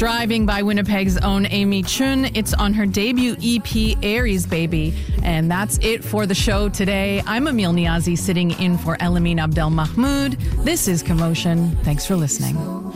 Driving by Winnipeg's own Amy Chun. It's on her debut EP, Aries Baby. And that's it for the show today. I'm Emil Niazi, sitting in for Elamine Abdel Mahmoud. This is Commotion. Thanks for listening.